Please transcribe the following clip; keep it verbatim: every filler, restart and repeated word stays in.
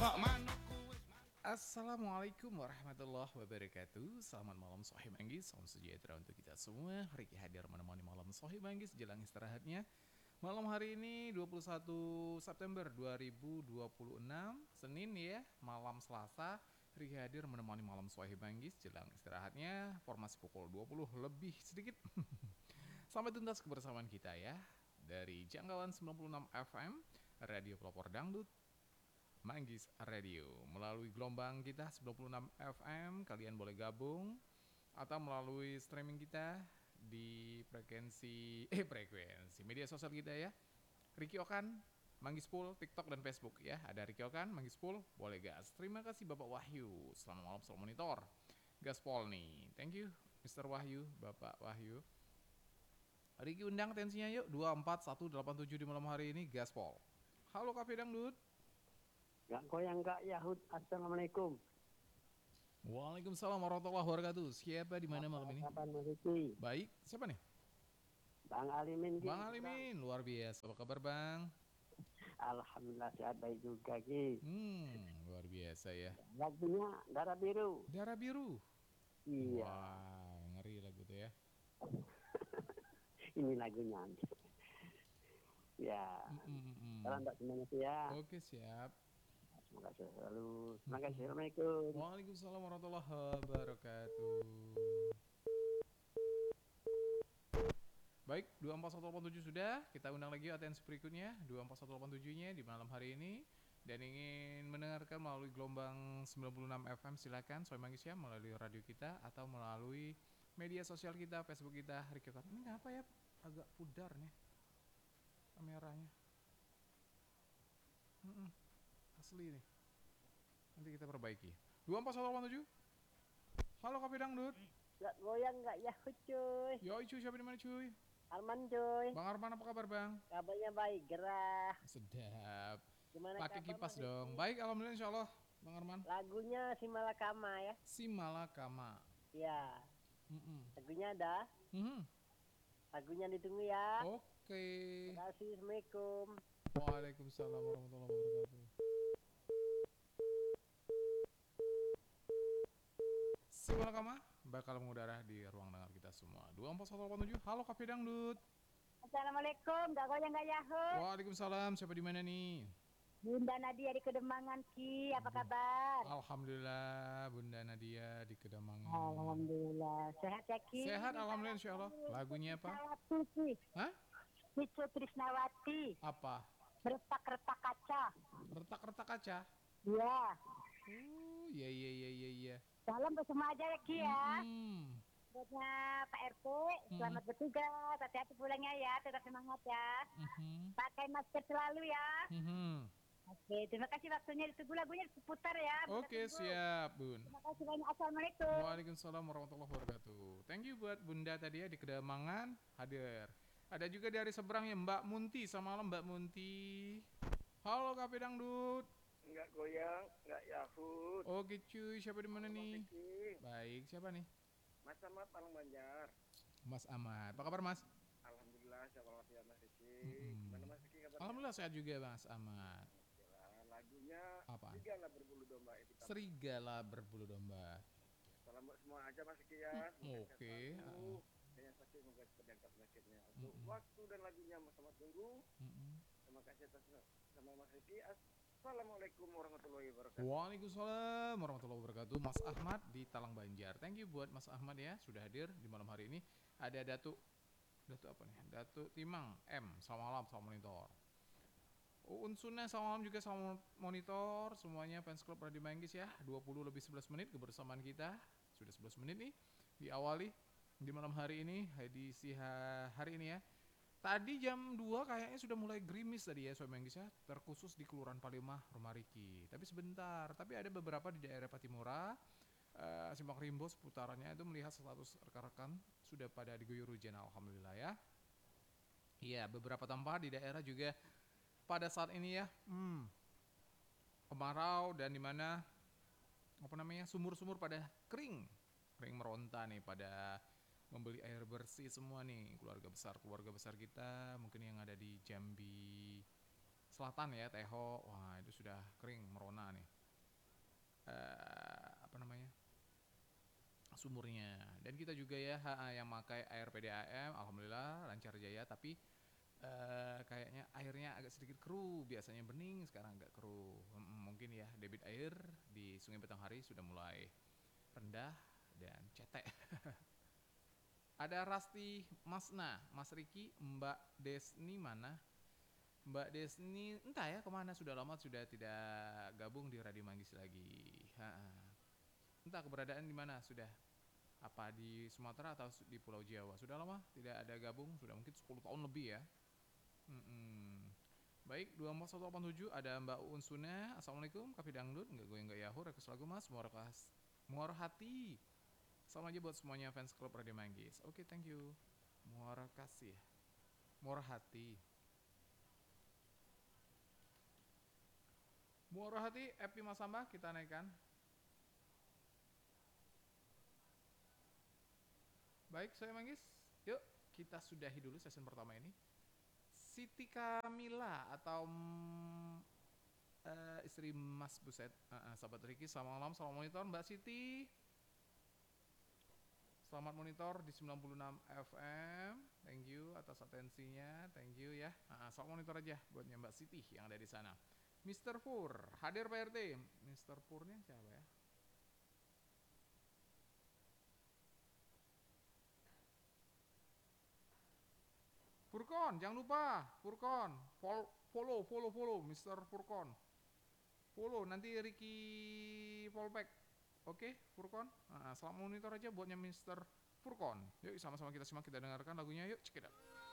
Assalamualaikum warahmatullahi wabarakatuh. Selamat malam Sohib Manggis. Salam sejahtera untuk kita semua. Riki hadir menemani malam Sohib Manggis jelang istirahatnya. Malam hari ini dua puluh satu September dua ribu dua puluh enam, Senin ya, malam Selasa. Riki hadir menemani malam Sohib Manggis jelang istirahatnya. Formasi pukul dua puluh lebih sedikit. Sampai tuntas kebersamaan kita ya. Dari jangkauan sembilan puluh enam F M Radio Pelopor Dangdut Manggis Radio. Melalui gelombang kita sembilan puluh enam F M, kalian boleh gabung atau melalui streaming kita di frekuensi eh frekuensi media sosial kita ya. Riki Okan, Manggis Pool, TikTok dan Facebook ya. Ada Riki Okan, Manggis Pool, boleh gas. Terima kasih Bapak Wahyu. Selamat malam, selamat monitor. Gaspol nih. Thank you Mister Wahyu, Bapak Wahyu. Riki undang tensinya yuk dua empat satu delapan tujuh di malam hari ini Gaspol. Halo Kafe Dangdut. Gak goyang gak Yahud. Assalamualaikum. Waalaikumsalam warahmatullahi wabarakatuh. Siapa di mana malam ini? Kapan Mas Riki? Baik, siapa nih? Bang Alimin. Bang Alimin, luar biasa. Apa kabar Bang? Alhamdulillah sehat baik juga Ki. Hmm, luar biasa ya. Lagunya Darah Biru. Darah Biru. Iya. Wah, ngeri lagu tuh ya. Ini lagunya. Ya. Mm-mm. Salam untuk semuanya ya. Oke, siap. Semoga sehat selalu. Terima kasih. Assalamualaikum. Waalaikumsalam warahmatullahi wabarakatuh. Baik, dua empat satu delapan tujuh sudah. Kita undang lagi atensi berikutnya dua empat satu delapan tujuh-nya di malam hari ini. Dan ingin mendengarkan melalui gelombang sembilan puluh enam F M, silakan Sohib Manggis ya, melalui radio kita atau melalui media sosial kita, Facebook kita, Riki Okan. Ini ngapa ya agak pudar nih kameranya. Mm-mm. Asli nih. Nanti kita perbaiki. dua empat satu delapan tujuh. Halo Kafe Dangdut. Gak goyang gak Yahud cuy. Yoi cuy, siapa di mana cuy? Arman cuy. Bang Arman, apa kabar Bang? Kabarnya baik, gerah. Sedap. Gimana Pakai kabar, kipas Mas dong. Riki? Baik, alhamdulillah insyaallah Bang Arman. Lagunya si Malakama ya. Si Malakama. Ya. Mm-mm. Lagunya ada. Mhm. Lagunya ditunggu ya. Oke. Terima kasih. Assalamualaikum. Waalaikumsalam warahmatullahi wabarakatuh. Si Malakama bakal mengudara di ruang dengar kita semua. dua empat satu delapan tujuh. Halo Kafe Dangdut. Assalamualaikum, gak goyang gak Yahud. Waalaikumsalam. Siapa di mana nih? Bunda Nadia di Kedemangan Ki, apa kabar? Alhamdulillah Bunda Nadia di Kedamangan. Alhamdulillah, sehat ya Ki? Sehat alhamdulillah insyaallah. Lagunya apa? Trisnawati Ki, Hah? Picu Trisnawati, Apa? retak-retak kaca. Retak-retak kaca. Iya, Oh, iya iya iya iya iya. salam buat semua aja ya Ki ya. Hmm. Buatnya Pak R T, selamat bertugas, hati-hati pulangnya ya, tetap semangat ya. Mhm. Pakai masker selalu ya. Mhm. Oke, terima kasih waktunya, ditunggu lagunya diputar ya. Bunda Oke, tunggu. siap, Bun. Terima kasih banyak, Assalamualaikum. Waalaikumsalam warahmatullahi wabarakatuh. Thank you buat Bunda tadi ya di Kedamangan hadir. Ada juga dari seberangnya Mbak Munti. Selamat malam Mbak Munti. Halo Kafe Dangdut. Enggak goyang, enggak Yahud. Oke cuy, siapa di mana nih? Riki. Baik, siapa nih? Mas Ahmad Palang Banjar. Mas Ahmad. Apa kabar Mas? Alhamdulillah, siapa latihan Mas Riki. Mm-mm. Gimana Mas Riki kabarnya? Alhamdulillah sehat juga Mas Ahmad. Alhamdulillah. Lagunya Apaan? Serigala Berbulu Domba Evita. Serigala berbulu domba. Salam buat semua aja Mas Riki ya. Hmm, oke. Uh. Dan yang sakit semoga cepat diangkat penyakitnya. Untuk Mm-mm. waktu dan lagunya Mas Ahmad tunggu. Mm-mm. Terima kasih atas sama Mas Riki. Assalamualaikum warahmatullahi wabarakatuh. Waalaikumsalam warahmatullahi wabarakatuh. Mas Ahmad di Talang Banjar. Thank you buat Mas Ahmad ya sudah hadir di malam hari ini. Ada Datuk Datuk apa nih? Datuk Timang M. Selamat malam, selamat monitor. Uun Sunnah, selamat malam juga, selamat monitor. Semuanya fans klub Radio Manggis ya. dua puluh lebih sebelas menit kebersamaan kita. Sudah sebelas menit nih diawali di malam hari ini, edisi ha- hari ini ya. Tadi jam dua kayaknya sudah mulai gerimis tadi ya Sohib Manggis ya, terkhusus di Kelurahan Palimah, Rumah Riki. Tapi sebentar, tapi ada beberapa di daerah Patimura, uh, Simpang Rimbo seputarannya itu melihat status rekan-rekan sudah pada diguyur hujan, alhamdulillah ya. Iya, beberapa tempat di daerah juga pada saat ini ya, hmm, kemarau dan dimana apa namanya sumur-sumur pada kering, kering meronta nih, pada membeli air bersih semua nih, keluarga besar keluarga besar kita mungkin yang ada di Jambi Selatan ya, Teho, wah itu sudah kering merona nih. sumurnya. Dan kita juga ya ha, yang pakai air P D A M, alhamdulillah lancar jaya. Tapi eh, kayaknya airnya agak sedikit keruh. Biasanya bening, sekarang agak keruh. Hmm, mungkin ya debit air di Sungai Batanghari sudah mulai rendah dan cetek. Ada Rasti Masna, Mas Riki, Mbak Desni mana? Mbak Desni entah ya kemana, sudah lama sudah tidak gabung di Radio Manggis lagi. Ha, entah keberadaan di mana sudah. Apa di Sumatera atau di Pulau Jawa? Sudah lama tidak ada gabung, sudah mungkin sepuluh tahun lebih ya. Mm-mm. Baik, dua empat satu delapan tujuh ada Mbak Uun Suna. Assalamualaikum, Kapi Dangdut, enggak goyang enggak yahoo, request lagu Mas, muara kas, muara hati. Salam aja buat semuanya fans klub Radio Manggis. Oke, okay, thank you. Muara kasih. Muara hati. Muara hati, Epi Mas Samba kita naikkan. Baik, saya Manggis. Yuk, kita sudahi dulu sesi pertama ini. Siti Kamila atau uh, istri Mas Buset, uh, uh, sahabat Riki, selamat malam, selamat monitor Mbak Siti. Selamat monitor di sembilan puluh enam F M. Thank you atas atensinya. Thank you ya. Uh, selamat monitor aja buatnya Mbak Siti yang ada di sana. Mister Pur, hadir P R T. Mister Purnya siapa ya? Furkon, jangan lupa, Furkon, follow, follow, follow, Mister Furkon, follow, nanti Ricky fallback, oke, Furkon, nah, selamat monitor aja buatnya Mister Furkon, yuk sama-sama kita simak, kita dengarkan lagunya, yuk, check it out.